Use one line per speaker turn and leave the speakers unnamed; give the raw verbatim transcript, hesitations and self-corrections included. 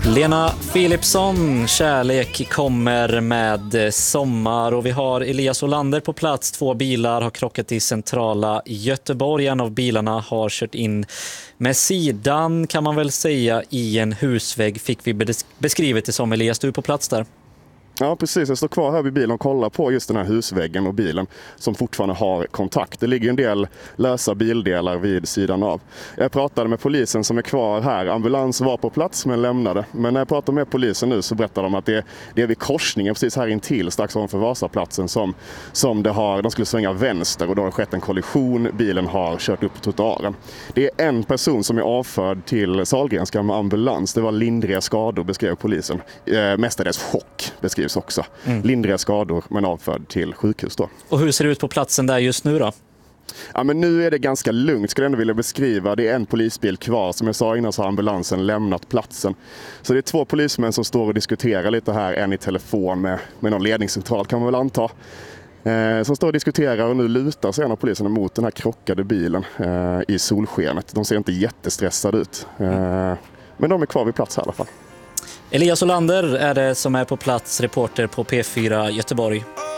Lena Philipsson, kärlek kommer med sommar, och vi har Elias Olander på plats. Två bilar har krockat i centrala Göteborg. En av bilarna har kört in med sidan, kan man väl säga, i en husvägg, fick vi beskrivet det som. Elias, du är på plats där.
Ja, precis. Jag står kvar här vid bilen och kollar på just den här husväggen och bilen som fortfarande har kontakt. Det ligger en del lösa bildelar vid sidan av. Jag pratade med polisen som är kvar här. Ambulans var på plats men lämnade. Men när jag pratar med polisen nu så berättar de att det, det är vid korsningen precis här intill, strax ovanför Vasaplatsen, som, som det har, de skulle svänga vänster och då har det skett en kollision. Bilen har kört upp på trottoaren. Det är en person som är avförd till Sahlgrenska med ambulans. Det var lindriga skador, beskrev polisen. Eh, mestadels chock beskrev också. Mm. Lindriga skador men avförd till sjukhus då.
Och hur ser det ut på platsen där just nu då?
Ja, men nu är det ganska lugnt, skulle jag ändå vilja beskriva. Det är en polisbil kvar. Som jag sa innan så har ambulansen lämnat platsen. Så det är två polismän som står och diskuterar lite här. En i telefon med, med någon ledningscentral kan man väl anta. Eh, som står och diskuterar, och nu lutar sig en av poliserna mot den här krockade bilen eh, i solskenet. De ser inte jättestressade ut. Eh, men de är kvar vid plats här i alla fall.
Elias Olander är det som är på plats, reporter på P fyra Göteborg.